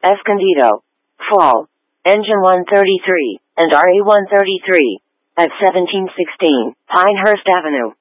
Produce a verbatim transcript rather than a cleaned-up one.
Escondido, Fall, Engine one thirty-three, and R A one thirty-three, at seventeen sixteen Pinehurst Avenue.